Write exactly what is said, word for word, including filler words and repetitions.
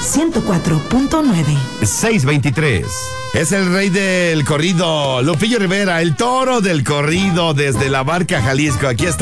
ciento cuatro punto nueve. seiscientos veintitrés. Es el rey del corrido, Lupillo Rivera, el toro del corrido desde la Barca, Jalisco. Aquí está.